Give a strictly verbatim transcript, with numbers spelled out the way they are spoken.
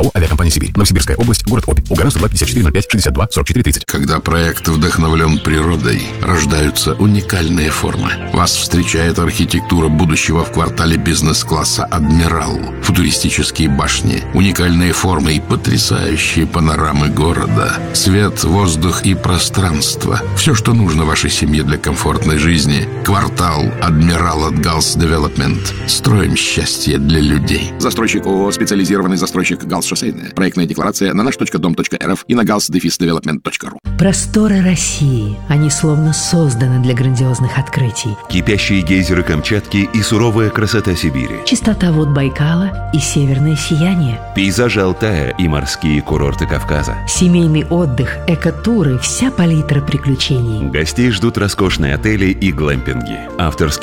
АО «Авиакомпания Сибирь». Новосибирская область, город Обь. УГАНА сто два пятьдесят четыре ноль пять шестьдесят два сорок четыре тридцать. Когда проект вдохновлен природой, рождаются уникальные формы. Вас встречает архитектура будущего в квартале бизнес-класса «Адмирал». Футуристические башни, уникальные формы и потрясающие панорамы города. Свет, воздух и пространство. Все, что нужно вашей семье для комфортной жизни. Квартал «Адмирал» от Галс Девелопмент. Строим счастье для людей. Застройщик ООО «Специализированный застройщик Галс Шоссейная». Проектная декларация на наш точка дом точка эр эф и на галс девелопмент точка ру. Просторы России. Они словно созданы для грандиозных открытий. Кипящие гейзеры Камчатки и суровая красота Сибири. Чистота вод Байкала и северное сияние. Пейзажи Алтая и морские курорты Кавказа. Семейный отдых, экотуры, вся палитра приключений. Гостей ждут роскошные отели и глэмпинги. Авторские